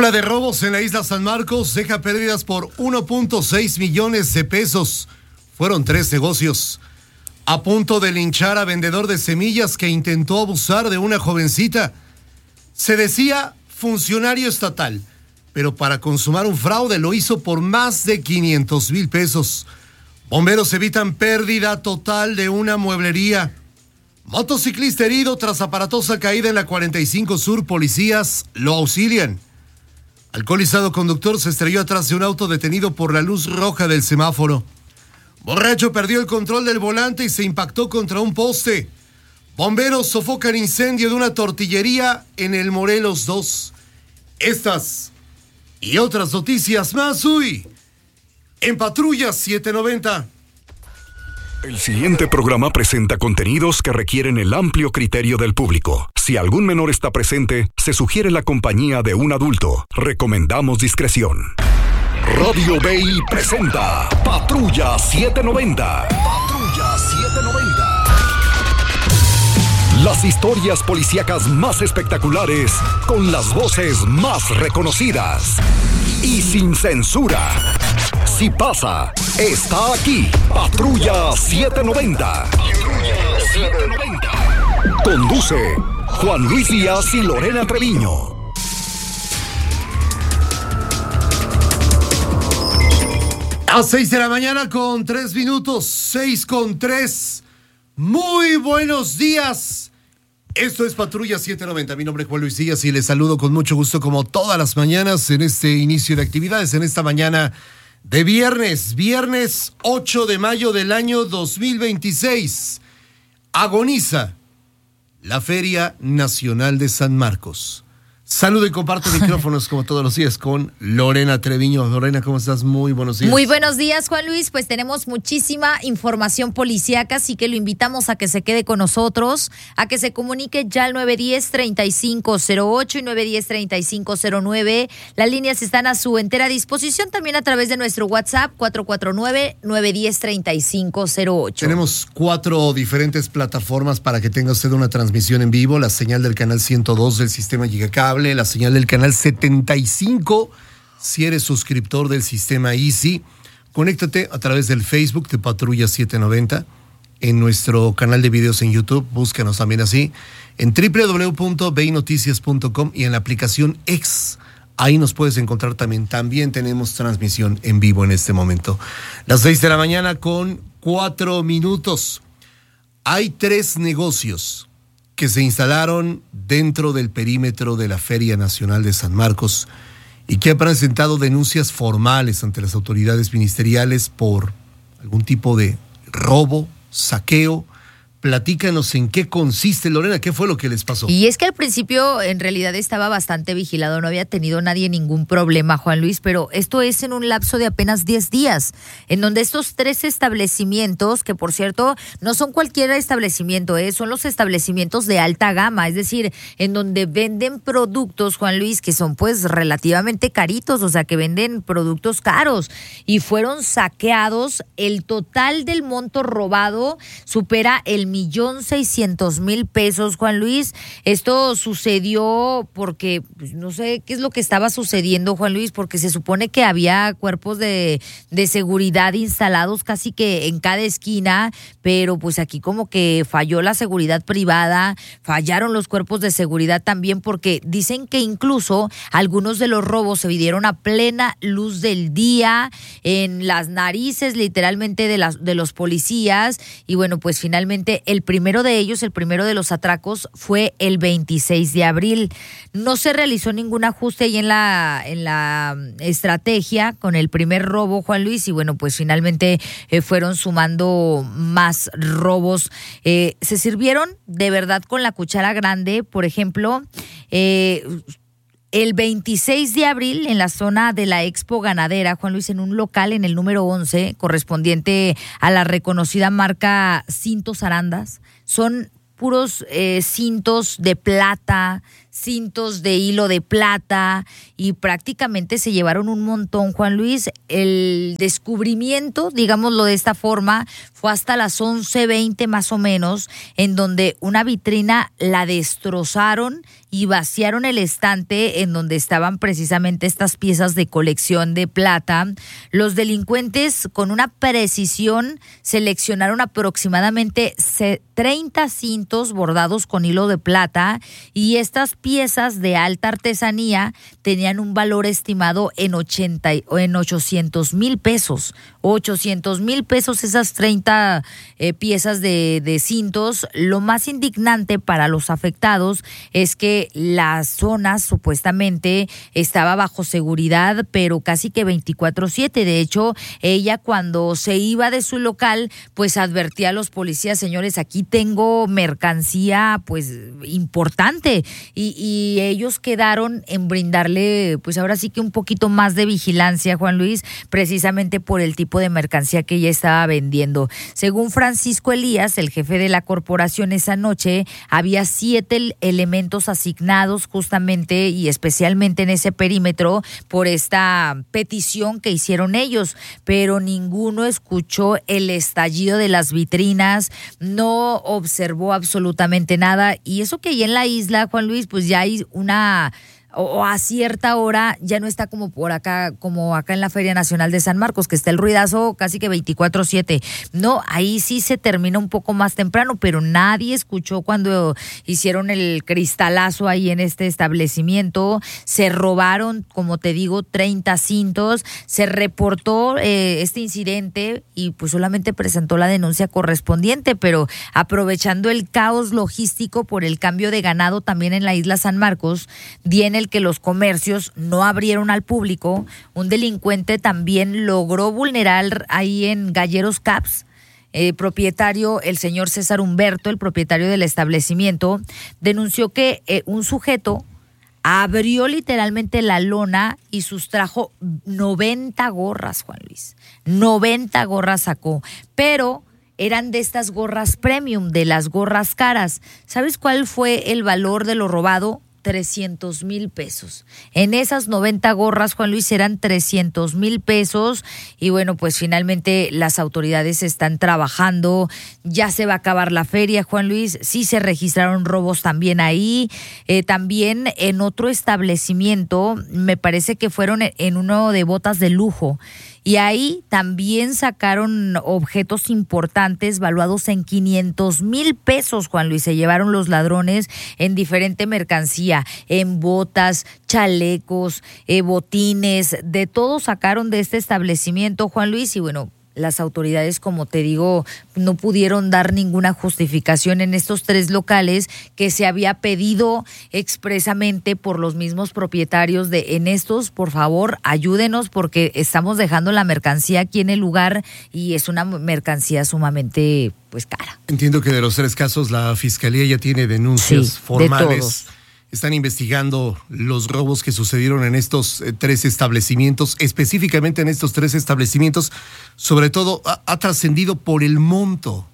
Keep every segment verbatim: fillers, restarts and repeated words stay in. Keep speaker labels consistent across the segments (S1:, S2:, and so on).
S1: Ola de robos en la isla San Marcos deja pérdidas por uno punto seis millones de pesos. Fueron tres negocios. A punto de linchar a vendedor de semillas que intentó abusar de una jovencita. Se decía funcionario estatal, pero para consumar un fraude lo hizo por más de quinientos mil pesos. Bomberos evitan pérdida total de una mueblería. Motociclista herido tras aparatosa caída en la cuarenta y cinco Sur. Policías lo auxilian. Alcoholizado conductor se estrelló atrás de un auto detenido por la luz roja del semáforo. Borracho perdió el control del volante y se impactó contra un poste. Bomberos sofocan incendio de una tortillería en el Morelos dos. Estas y otras noticias más hoy en Patrulla setecientos noventa.
S2: El siguiente programa presenta contenidos que requieren el amplio criterio del público. Si algún menor está presente, se sugiere la compañía de un adulto. Recomendamos discreción. Radio Bay presenta Patrulla setecientos noventa. Patrulla setecientos noventa. Las historias policíacas más espectaculares, con las voces más reconocidas y sin censura. Si pasa, está aquí. Patrulla setecientos noventa. Patrulla setecientos noventa. Conduce Juan Luis Díaz y Lorena Treviño.
S1: A seis de la mañana con tres minutos, seis con tres. Muy buenos días. Esto es Patrulla setecientos noventa. Mi nombre es Juan Luis Díaz y les saludo con mucho gusto como todas las mañanas en este inicio de actividades, en esta mañana de viernes, viernes ocho de mayo del año dos mil veintiséis. Agoniza la Feria Nacional de San Marcos. Saludo y comparto micrófonos como todos los días con Lorena Treviño. Lorena, ¿cómo estás? Muy buenos días.
S3: Muy buenos días, Juan Luis. Pues tenemos muchísima información policíaca, así que lo invitamos a que se quede con nosotros, a que se comunique ya al nueve uno cero, tres cinco cero ocho y nueve uno cero, tres cinco cero nueve. Las líneas están a su entera disposición, también a través de nuestro WhatsApp cuatro cuatro nueve, nueve uno cero, tres cinco cero ocho.
S1: Tenemos cuatro diferentes plataformas para que tenga usted una transmisión en vivo: la señal del canal ciento dos del sistema Gigacable, la señal del canal setenta y cinco si eres suscriptor del sistema Easy. Conéctate a través del Facebook de Patrulla setecientos noventa, en nuestro canal de videos en YouTube, búscanos también así, en doble u doble u doble u punto bay noticias punto com y en la aplicación X. Ahí nos puedes encontrar también. También tenemos transmisión en vivo en este momento. Las seis de la mañana con cuatro minutos. Hay tres negocios que se instalaron dentro del perímetro de la Feria Nacional de San Marcos y que han presentado denuncias formales ante las autoridades ministeriales por algún tipo de robo, saqueo. Platícanos en qué consiste, Lorena, ¿qué fue lo que les pasó?
S3: Y es que al principio en realidad estaba bastante vigilado, no había tenido nadie ningún problema, Juan Luis, pero esto es en un lapso de apenas diez días, en donde estos tres establecimientos, que por cierto no son cualquier establecimiento, ¿eh? Son los establecimientos de alta gama, es decir, en donde venden productos, Juan Luis, que son pues relativamente caritos, o sea, que venden productos caros, y fueron saqueados. El total del monto robado supera el millón seiscientos mil pesos, Juan Luis. Esto sucedió porque, pues, no sé qué es lo que estaba sucediendo, Juan Luis, porque se supone que había cuerpos de, de seguridad instalados casi que en cada esquina, pero pues aquí como que falló la seguridad privada, fallaron los cuerpos de seguridad también, porque dicen que incluso algunos de los robos se vieron a plena luz del día, en las narices literalmente de, las, de los policías, y bueno, pues finalmente el primero de ellos, el primero de los atracos, fue el veintiséis de abril. No se realizó ningún ajuste ahí en la, en la estrategia con el primer robo, Juan Luis, y bueno, pues finalmente eh, fueron sumando más robos. Eh, se sirvieron de verdad con la cuchara grande, por ejemplo, eh, el veintiséis de abril, en la zona de la Expo Ganadera, Juan Luis, en un local en el número once, correspondiente a la reconocida marca Cintos Arandas, son puros eh, cintos de plata, cintos de hilo de plata y prácticamente se llevaron un montón, Juan Luis. El descubrimiento, digámoslo de esta forma, fue hasta las once veinte más o menos, en donde una vitrina la destrozaron y vaciaron el estante en donde estaban precisamente estas piezas de colección de plata. Los delincuentes, con una precisión, seleccionaron aproximadamente treinta cintos bordados con hilo de plata, y estas piezas de alta artesanía tenían un valor estimado en ochenta o en ochocientos mil pesos. ochocientos mil pesos esas treinta eh, piezas de, de cintos. Lo más indignante para los afectados es que la zona supuestamente estaba bajo seguridad, pero casi que veinticuatro siete. De hecho, ella cuando se iba de su local, pues advertía a los policías: señores, aquí tengo mercancía pues importante, y, y ellos quedaron en brindarle pues ahora sí que un poquito más de vigilancia, Juan Luis, precisamente por el tipo de mercancía que ella estaba vendiendo. Según Francisco Elías, el jefe de la corporación, esa noche había siete elementos asignados justamente y especialmente en ese perímetro por esta petición que hicieron ellos, pero ninguno escuchó el estallido de las vitrinas, no observó absolutamente nada. Y eso que ahí en la isla, Juan Luis, pues ya hay una... o a cierta hora ya no está como por acá, como acá en la Feria Nacional de San Marcos, que está el ruidazo casi que veinticuatro siete. No, ahí sí se termina un poco más temprano, pero nadie escuchó cuando hicieron el cristalazo ahí en este establecimiento. Se robaron, como te digo, treinta cintos. Se reportó eh, este incidente y pues solamente presentó la denuncia correspondiente, pero aprovechando el caos logístico por el cambio de ganado también en la isla San Marcos, viene el que los comercios no abrieron al público. Un delincuente también logró vulnerar ahí en Galleros Caps. Eh, propietario, el señor César Humberto, el propietario del establecimiento, denunció que eh, un sujeto abrió literalmente la lona y sustrajo noventa gorras, Juan Luis. noventa gorras sacó, pero eran de estas gorras premium, de las gorras caras. ¿Sabes cuál fue el valor de lo robado? trescientos mil pesos. En esas noventa gorras, Juan Luis, eran trescientos mil pesos. Y bueno, pues finalmente las autoridades están trabajando. Ya se va a acabar la feria, Juan Luis. Sí se registraron robos también ahí. Eh, también en otro establecimiento, me parece que fueron en uno de botas de lujo. Y ahí también sacaron objetos importantes valuados en quinientos mil pesos, Juan Luis. Se llevaron los ladrones en diferente mercancía, en botas, chalecos, eh, botines, de todo sacaron de este establecimiento, Juan Luis. Y bueno, las autoridades, como te digo, no pudieron dar ninguna justificación en estos tres locales que se había pedido expresamente por los mismos propietarios de en estos, por favor, ayúdenos porque estamos dejando la mercancía aquí en el lugar y es una mercancía sumamente pues cara.
S1: Entiendo que de los tres casos la Fiscalía ya tiene denuncias
S3: sí,
S1: formales.
S3: De todos.
S1: Están investigando los robos que sucedieron en estos eh, tres establecimientos, específicamente en estos tres establecimientos. Sobre todo, ha, ha trascendido por el monto.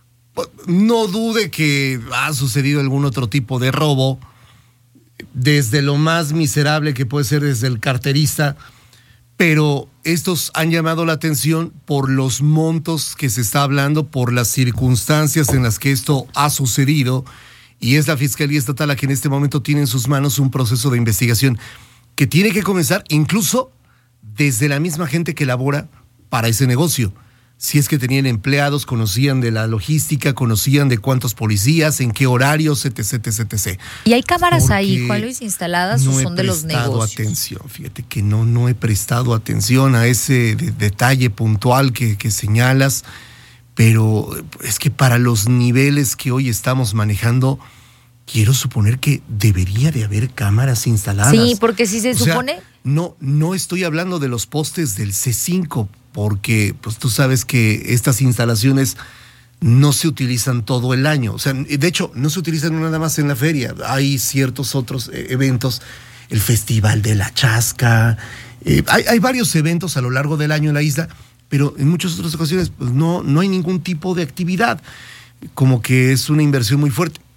S1: No dude que ha sucedido algún otro tipo de robo, desde lo más miserable que puede ser desde el carterista, pero estos han llamado la atención por los montos que se está hablando, por las circunstancias en las que esto ha sucedido. Y es la Fiscalía Estatal la que en este momento tiene en sus manos un proceso de investigación que tiene que comenzar incluso desde la misma gente que labora para ese negocio. Si es que tenían empleados, conocían de la logística, conocían de cuántos policías, en qué horarios, etc, etc, etcétera.
S3: ¿Y hay cámaras
S1: Porque
S3: ahí, Juan Luis, instaladas
S1: no
S3: o son de los negocios?
S1: No he prestado atención, fíjate que no, no he prestado atención a ese de, detalle puntual que, que señalas. Pero es que para los niveles que hoy estamos manejando, quiero suponer que debería de haber cámaras instaladas.
S3: Sí, porque si se
S1: o
S3: supone...
S1: Sea, no, no estoy hablando de los postes del C cinco, porque pues tú sabes que estas instalaciones no se utilizan todo el año. O sea, de hecho, no se utilizan nada más en la feria. Hay ciertos otros eventos, el Festival de la Chasca. Eh, hay, hay varios eventos a lo largo del año en la isla, pero en muchas otras ocasiones pues no, no hay ningún tipo de actividad, como que es una inversión muy fuerte.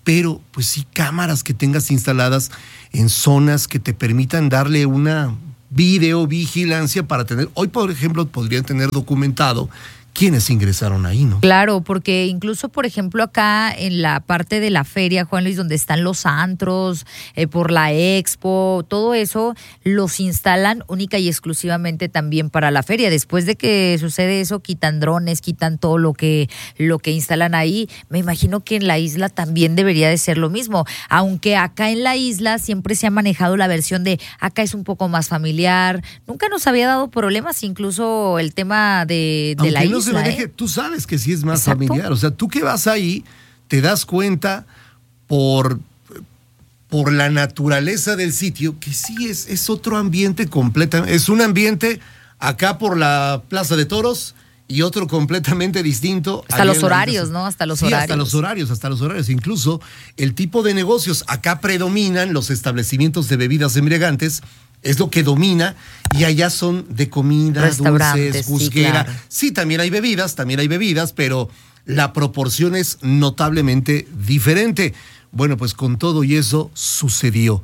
S1: pero pues sí cámaras que tengas instaladas en zonas que te permitan darle una videovigilancia para tener, hoy por ejemplo podrían tener documentado quiénes ingresaron ahí, ¿no?
S3: Claro, porque incluso, por ejemplo, acá en la parte de la feria, Juan Luis, donde están los antros, eh, por la expo, todo eso, los instalan única y exclusivamente también para la feria. Después de que sucede eso, quitan drones, quitan todo lo que, lo que instalan ahí. Me imagino que en la isla también debería de ser lo mismo, aunque acá en la isla siempre se ha manejado la versión de acá es un poco más familiar. Nunca nos había dado problemas, incluso el tema de, de la isla.
S1: Se maneje, ¿eh? Tú sabes que sí es más Exacto. familiar, o sea, tú que vas ahí te das cuenta por, por la naturaleza del sitio que sí es, es otro ambiente completamente, es un ambiente acá por la Plaza de Toros y otro completamente distinto.
S3: Hasta los horarios, ¿no? Hasta los
S1: sí,
S3: horarios.
S1: hasta los horarios, hasta los horarios. Incluso el tipo de negocios, acá predominan los establecimientos de bebidas embriagantes, es lo que domina, y allá son de comida, dulces, busquera. Sí, claro. Sí, también hay bebidas, también hay bebidas, pero la proporción es notablemente diferente. Bueno, pues con todo y eso sucedió.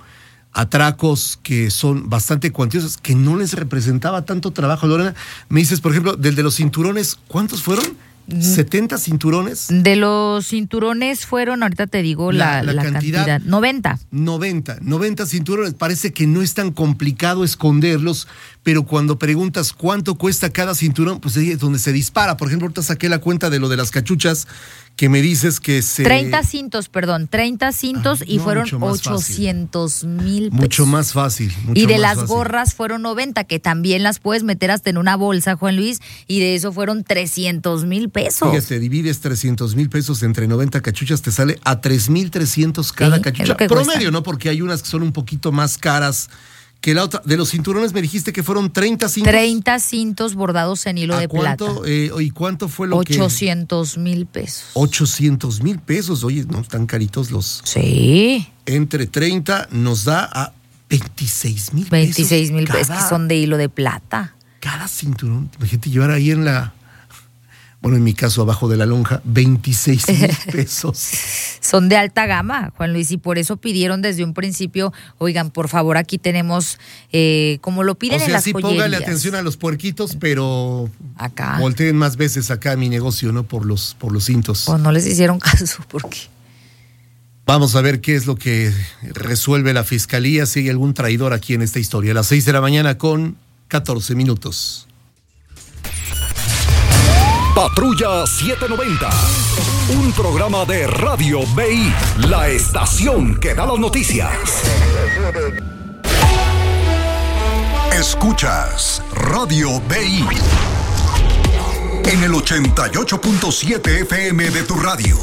S1: Atracos que son bastante cuantiosos, que no les representaba tanto trabajo. Lorena, me dices, por ejemplo, del de los cinturones, ¿cuántos fueron? ¿setenta cinturones?
S3: De los cinturones fueron, ahorita te digo la, la, la cantidad, cantidad. noventa.
S1: noventa. noventa cinturones. Parece que no es tan complicado esconderlos, pero cuando preguntas cuánto cuesta cada cinturón, pues ahí es donde se dispara. Por ejemplo, ahorita saqué la cuenta de lo de las cachuchas, que me dices que se...
S3: treinta cintos, perdón, treinta cintos ah, y no, fueron ochocientos mil pesos.
S1: Mucho más fácil. Mucho
S3: y de
S1: más
S3: las
S1: fácil.
S3: Gorras fueron noventa, que también las puedes meter hasta en una bolsa, Juan Luis, y de eso fueron trescientos mil pesos.
S1: Fíjate, divides trescientos mil pesos entre noventa cachuchas, te sale a tres mil trescientos cada
S3: sí,
S1: cachucha. Promedio, cuesta. ¿No? Porque hay unas que son un poquito más caras que la otra. De los cinturones me dijiste que fueron treinta cintos.
S3: treinta cintos bordados en hilo de
S1: cuánto,
S3: plata.
S1: Eh, ¿Y cuánto fue lo
S3: ochocientos
S1: que?
S3: ochocientos mil pesos.
S1: ochocientos mil pesos. Oye, no están caritos los.
S3: Sí.
S1: Entre treinta nos da a veintiséis mil pesos.
S3: veintiséis mil pesos que son de hilo de plata.
S1: Cada cinturón. Imagínate llevar ahí en la. Bueno, en mi caso, abajo de la lonja, veintiséis mil pesos.
S3: Son de alta gama, Juan Luis, y por eso pidieron desde un principio, oigan, por favor, aquí tenemos, eh, como lo piden
S1: o sea,
S3: en las
S1: sí,
S3: joyerías.
S1: Póngale atención a los puerquitos, pero
S3: acá
S1: volteen más veces acá a mi negocio, ¿no? Por los, por los cintos.
S3: Pues no les hicieron caso, ¿por qué?
S1: Vamos a ver qué es lo que resuelve la fiscalía, si hay algún traidor aquí en esta historia. A las seis de la mañana con catorce minutos.
S2: Patrulla setecientos noventa, un programa de Radio B I, la estación que da las noticias. Escuchas Radio B I en el ochenta y ocho punto siete F M de tu radio.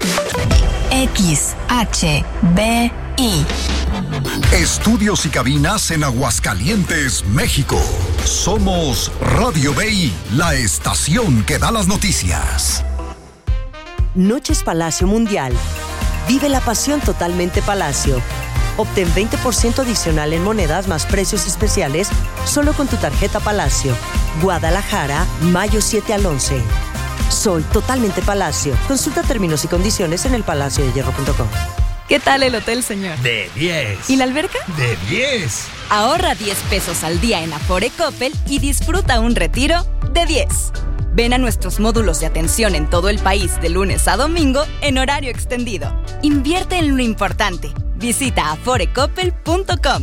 S4: X H B I.
S2: Estudios y cabinas en Aguascalientes, México. Somos Radio B I, la estación que da las noticias.
S5: Noches Palacio Mundial. Vive la pasión totalmente Palacio. Obtén veinte por ciento adicional en monedas más precios especiales solo con tu tarjeta Palacio. Guadalajara, mayo siete al once. Soy totalmente Palacio. Consulta términos y condiciones en el palacio de hierro punto com.
S6: ¿Qué tal el hotel, señor?
S7: De diez.
S6: ¿Y la alberca?
S7: De diez.
S6: Ahorra diez pesos al día en Afore Coppel y disfruta un retiro de diez. Ven a nuestros módulos de atención en todo el país de lunes a domingo en horario extendido. Invierte en lo importante. Visita afore coppel punto com.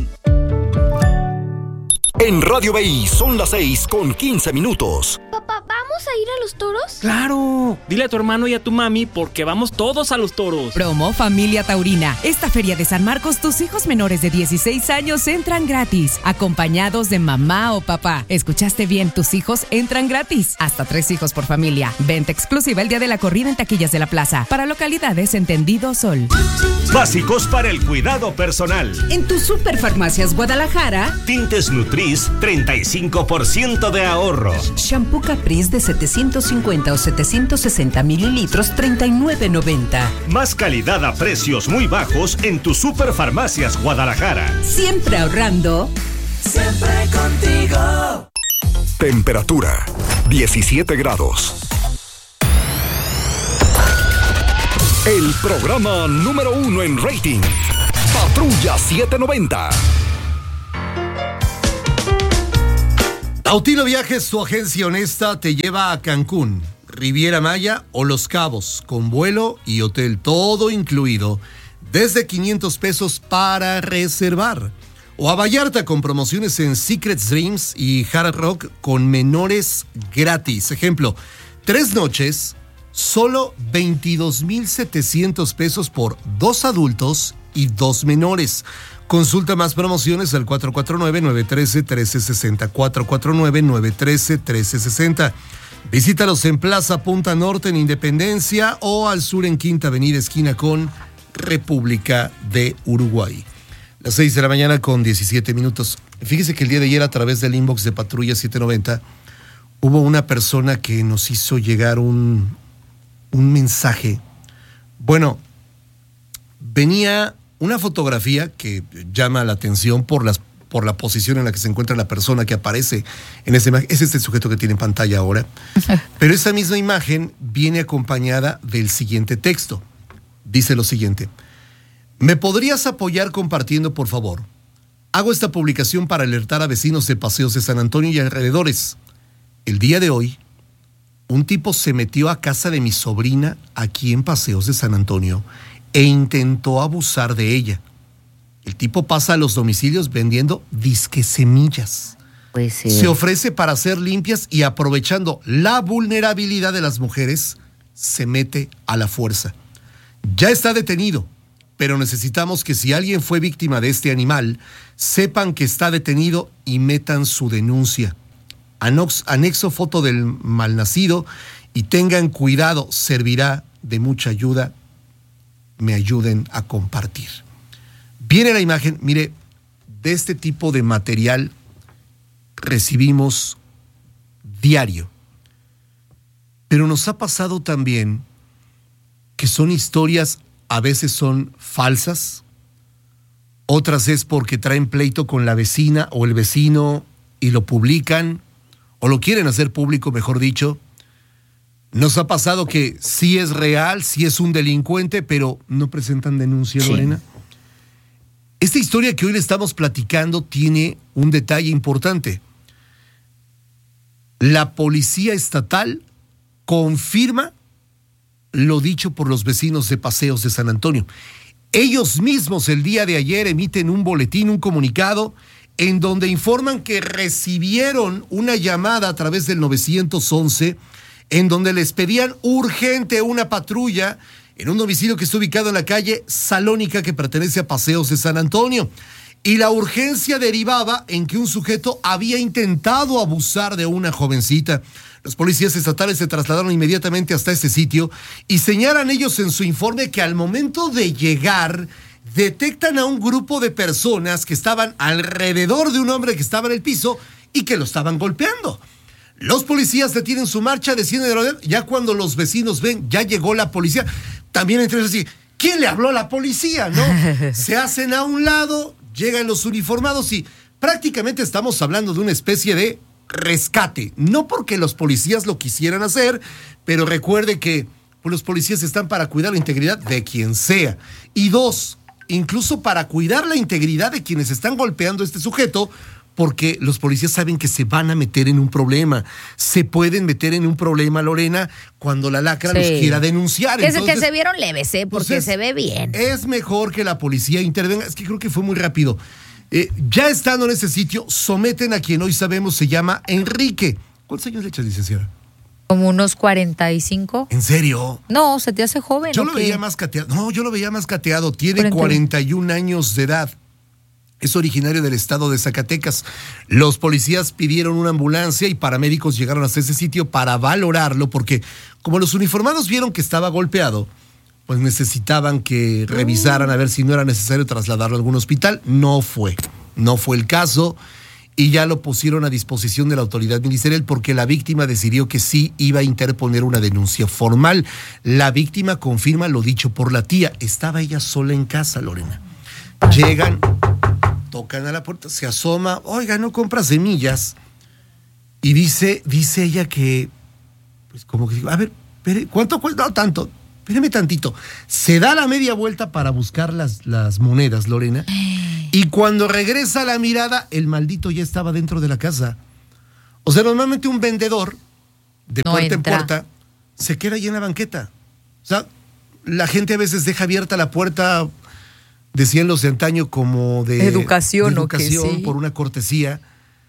S2: En Radio B I son las seis con quince minutos.
S8: Papá, ¿vamos a ir a los toros?
S9: ¡Claro! Dile a tu hermano y a tu mami porque vamos todos a los toros.
S10: Promo Familia Taurina. Esta feria de San Marcos, tus hijos menores de dieciséis años entran gratis, acompañados de mamá o papá. ¿Escuchaste bien? Tus hijos entran gratis. Hasta tres hijos por familia. Venta exclusiva el día de la corrida en taquillas de la plaza. Para localidades Entendido Sol.
S11: Básicos para el cuidado personal.
S10: En tu Superfarmacias Guadalajara.
S11: Tintes Nutris, treinta y cinco por ciento de ahorro.
S10: Shampoo Caprice de setecientos cincuenta o setecientos sesenta mililitros, treinta y nueve noventa.
S11: Más calidad a precios muy bajos en tu Superfarmacias Guadalajara.
S10: Siempre ahorrando.
S12: Siempre contigo.
S2: Temperatura diecisiete grados. El programa número uno en rating. Patrulla setecientos noventa.
S1: Autilo Viajes, tu agencia honesta, te lleva a Cancún, Riviera Maya o Los Cabos, con vuelo y hotel todo incluido, desde quinientos pesos para reservar. O a Vallarta con promociones en Secret Dreams y Hard Rock con menores gratis. Ejemplo, tres noches, solo veintidós mil setecientos pesos por dos adultos y dos menores. Consulta más promociones al cuatro cuatro nueve, nueve uno tres, uno tres seis cero, cuatro cuatro nueve, nueve uno tres, uno tres seis cero. Visítalos en Plaza Punta Norte en Independencia o al sur en Quinta Avenida esquina con República de Uruguay. Las seis de la mañana con diecisiete minutos. Fíjese que el día de ayer a través del inbox de Patrulla setecientos noventa hubo una persona que nos hizo llegar un, un mensaje. Bueno, venía una fotografía que llama la atención por, las, por la posición en la que se encuentra la persona que aparece en esa imagen. Es este sujeto que tiene en pantalla ahora. Pero esa misma imagen viene acompañada del siguiente texto. Dice lo siguiente: ¿me podrías apoyar compartiendo, por favor? Hago esta publicación para alertar a vecinos de Paseos de San Antonio y alrededores. El día de hoy, un tipo se metió a casa de mi sobrina aquí en Paseos de San Antonio e intentó abusar de ella. El tipo pasa a los domicilios vendiendo disque semillas.
S3: Pues sí.
S1: Se ofrece para hacer limpias y aprovechando la vulnerabilidad de las mujeres, se mete a la fuerza. Ya está detenido, pero necesitamos que si alguien fue víctima de este animal, sepan que está detenido y metan su denuncia. Anox, anexo foto del malnacido y tengan cuidado, servirá de mucha ayuda. Me ayuden a compartir. Viene la imagen, mire, de este tipo de material recibimos diario. Pero nos ha pasado también que son historias, a veces son falsas, otras es porque traen pleito con la vecina o el vecino y lo publican, o lo quieren hacer público, mejor dicho. Nos ha pasado que sí es real, sí es un delincuente, pero no presentan denuncia, sí. Lorena. Esta historia que hoy le estamos platicando tiene un detalle importante. La policía estatal confirma lo dicho por los vecinos de Paseos de San Antonio. Ellos mismos el día de ayer emiten un boletín, un comunicado, en donde informan que recibieron una llamada a través del nueve once, en donde les pedían urgente una patrulla en un domicilio que está ubicado en la calle Salónica, que pertenece a Paseos de San Antonio. Y la urgencia derivaba en que un sujeto había intentado abusar de una jovencita. Los policías estatales se trasladaron inmediatamente hasta este sitio y señalan ellos en su informe que al momento de llegar detectan a un grupo de personas que estaban alrededor de un hombre que estaba en el piso y que lo estaban golpeando. Los policías detienen su marcha, descienden de la... Ya cuando los vecinos ven, ya llegó la policía, también entre ellos así, ¿quién le habló a la policía? ¿No? Se hacen a un lado, llegan los uniformados y prácticamente estamos hablando de una especie de rescate. No porque los policías lo quisieran hacer, pero recuerde que pues, los policías están para cuidar la integridad de quien sea. Y dos, incluso para cuidar la integridad de quienes están golpeando a este sujeto, porque los policías saben que se van a meter en un problema. Se pueden meter en un problema, Lorena, cuando la lacra sí. los quiera denunciar.
S3: Que,
S1: Entonces,
S3: que se vieron leves, ¿eh? Porque pues es, se ve bien.
S1: Es mejor que la policía intervenga. Es que creo que fue muy rápido. Eh, ya estando en ese sitio, someten a quien hoy sabemos se llama Enrique. ¿Cuántos años le echas, licenciada?
S3: Como unos cuarenta y cinco.
S1: ¿En serio?
S3: No, se te hace joven.
S1: Yo lo
S3: qué?
S1: veía más cateado. No, yo lo veía más cateado. Tiene cuarenta y un años de edad. Es originario del estado de Zacatecas. Los policías pidieron una ambulancia y paramédicos llegaron hasta ese sitio para valorarlo, porque como los uniformados vieron que estaba golpeado, pues necesitaban que revisaran a ver si no era necesario trasladarlo a algún hospital. No fue, no fue el caso y ya lo pusieron a disposición de la autoridad ministerial porque la víctima decidió que sí iba a interponer una denuncia formal. La víctima confirma lo dicho por la tía. Estaba ella sola en casa, Lorena. Llegan, tocan a la puerta, se asoma, oiga, no compra semillas. Y dice, dice ella que, pues como que, a ver, ¿cuánto cuesta? No, tanto. espérame tantito. Se da la media vuelta para buscar las, las monedas, Lorena. Y cuando regresa la mirada, el maldito ya estaba dentro de la casa. O sea, normalmente un vendedor de
S3: no
S1: puerta
S3: entra.
S1: en puerta se queda ahí en la banqueta. O sea, la gente a veces deja abierta la puerta, decían los de antaño, como de
S3: educación,
S1: de
S3: o que
S1: educación
S3: sí.
S1: por una cortesía.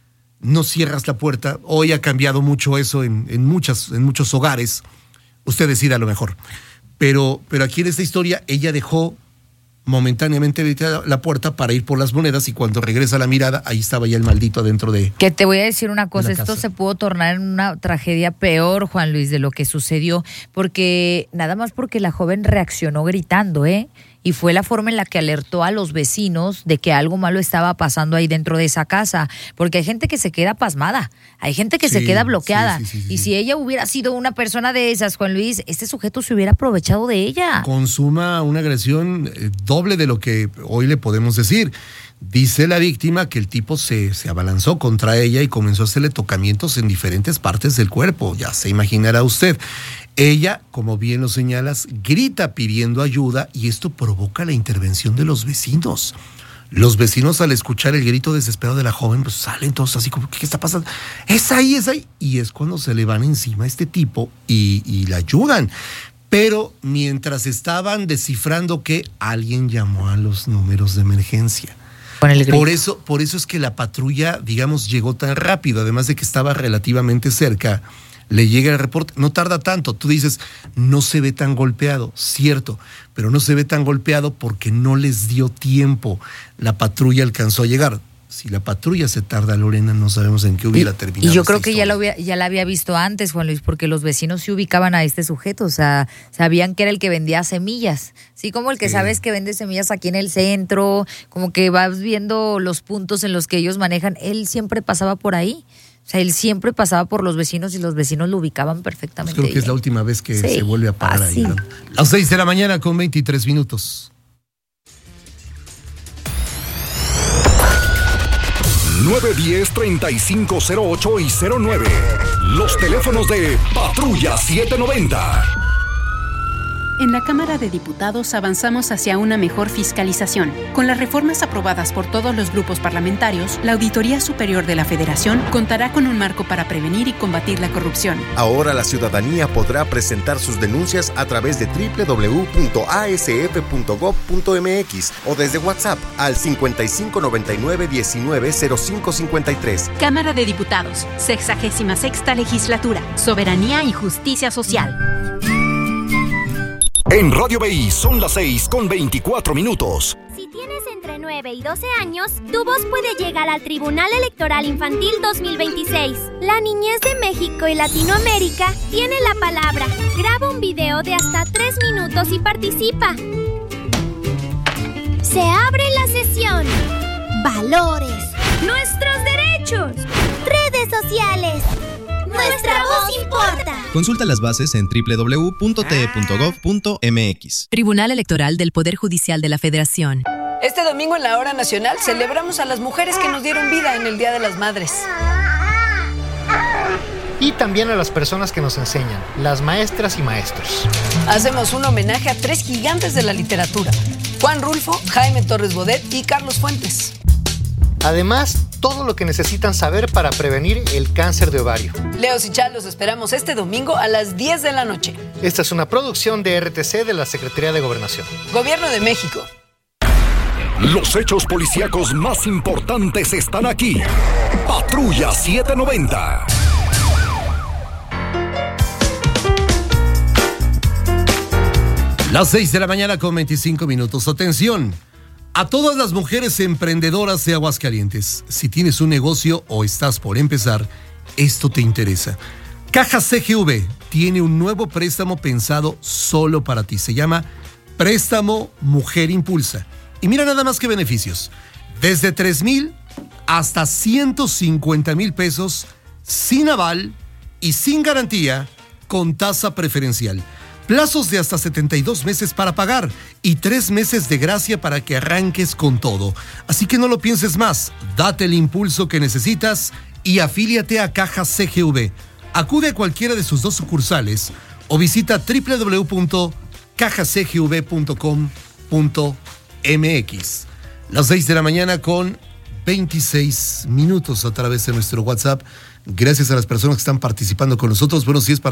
S1: No cierras la puerta. Hoy ha cambiado mucho eso en, en, muchas, en muchos hogares. Usted decida a lo mejor. Pero, pero aquí en esta historia, ella dejó momentáneamente abierta la puerta para ir por las monedas y cuando regresa la mirada, ahí estaba ya el maldito adentro de...
S3: Que te voy a decir una cosa, esto
S1: casa.
S3: se pudo tornar en una tragedia peor, Juan Luis, de lo que sucedió, porque nada más porque la joven reaccionó gritando, ¿eh? Y fue la forma en la que alertó a los vecinos de que algo malo estaba pasando ahí dentro de esa casa, porque hay gente que se queda pasmada, hay gente que
S1: Sí,
S3: se queda bloqueada,
S1: sí, sí, sí, sí.
S3: y si ella hubiera sido una persona de esas, Juan Luis, este sujeto se hubiera aprovechado de ella.
S1: Consuma una agresión eh, doble de lo que hoy le podemos decir. Dice la víctima que el tipo se, se abalanzó contra ella y comenzó a hacerle tocamientos en diferentes partes del cuerpo, ya se imaginará usted. Ella, como bien lo señalas, grita pidiendo ayuda y esto provoca la intervención de los vecinos. Los vecinos, al escuchar el grito desesperado de la joven, pues salen todos así como, ¿qué está pasando? Es ahí, es ahí. Y es cuando se le van encima a este tipo y, y la ayudan. Pero mientras estaban descifrando que alguien llamó a los números de emergencia.
S3: Con el grito.
S1: Por eso, por eso es que la patrulla, digamos, llegó tan rápido, además de que estaba relativamente cerca. Le llega el reporte, no tarda tanto. Tú dices, no se ve tan golpeado, cierto, pero no se ve tan golpeado porque no les dio tiempo. La patrulla alcanzó a llegar. Si la patrulla se tarda, Lorena, no sabemos en qué hubiera
S3: y,
S1: terminado.
S3: Y yo creo
S1: esta
S3: que ya,
S1: historia.
S3: lo había, ya la había visto antes, Juan Luis, porque los vecinos se ubicaban a este sujeto, o sea, sabían que era el que vendía semillas, sí, como el que
S1: Sí.
S3: sabes que vende semillas aquí en el centro, como que vas viendo los puntos en los que ellos manejan, él siempre pasaba por ahí. O sea, él siempre pasaba por los vecinos y los vecinos lo ubicaban perfectamente.
S1: Pues creo que es
S3: bien.
S1: la última vez que
S3: Sí,
S1: se vuelve a parar ahí.
S3: fácil.
S1: ¿No? Las seis de la mañana con veintitrés minutos.
S2: nueve diez, treinta y cinco cero ocho y cero nueve. Los teléfonos de Patrulla setecientos noventa.
S7: En la Cámara de Diputados avanzamos hacia una mejor fiscalización. Con las reformas aprobadas por todos los grupos parlamentarios, la Auditoría Superior de la Federación contará con un marco para prevenir y combatir la corrupción.
S13: Ahora la ciudadanía podrá presentar sus denuncias a través de doble u doble u doble u punto a s f punto gob punto m x o desde WhatsApp al cincuenta y cinco noventa y nueve diecinueve cero cinco cincuenta y tres.
S7: Cámara de Diputados, sexagésima sexta legislatura, soberanía y justicia social.
S2: En Radio B I son las seis con veinticuatro minutos.
S14: Si tienes entre nueve y doce años, tu voz puede llegar al Tribunal Electoral Infantil dos mil veintiséis. La niñez de México y Latinoamérica tiene la palabra. Graba un video de hasta tres minutos y participa. Se abre la sesión. Valores. Nuestros derechos. Redes sociales. Nuestra voz importa.
S15: Consulta las bases en doble u doble u doble u punto t e punto gob punto m x.
S16: Tribunal Electoral del Poder Judicial de la Federación.
S17: Este domingo en la Hora Nacional celebramos a las mujeres que nos dieron vida en el Día de las Madres.
S18: Y también a las personas que nos enseñan, las maestras y maestros.
S17: Hacemos un homenaje a tres gigantes de la literatura: Juan Rulfo, Jaime Torres Bodet y Carlos Fuentes.
S18: Además, todo lo que necesitan saber para prevenir el cáncer de ovario.
S17: Leos y Chal los esperamos este domingo a las diez de la noche.
S18: Esta es una producción de R T C de la Secretaría de Gobernación.
S17: Gobierno de México.
S2: Los hechos policíacos más importantes están aquí. Patrulla setecientos noventa.
S1: Las seis de la mañana con veinticinco minutos. Atención. A todas las mujeres emprendedoras de Aguascalientes, si tienes un negocio o estás por empezar, esto te interesa. Caja C G V tiene un nuevo préstamo pensado solo para ti. Se llama Préstamo Mujer Impulsa. Y mira nada más que beneficios. Desde tres mil hasta ciento cincuenta mil pesos, sin aval y sin garantía, con tasa preferencial. Plazos de hasta setenta y dos meses para pagar y tres meses de gracia para que arranques con todo. Así que no lo pienses más, date el impulso que necesitas y afíliate a Caja C G V. Acude a cualquiera de sus dos sucursales o visita doble u doble u doble u punto caja c g v punto com punto m x. Las seis de la mañana con veintiséis minutos a través de nuestro WhatsApp. Gracias a las personas que están participando con nosotros. Bueno, si es para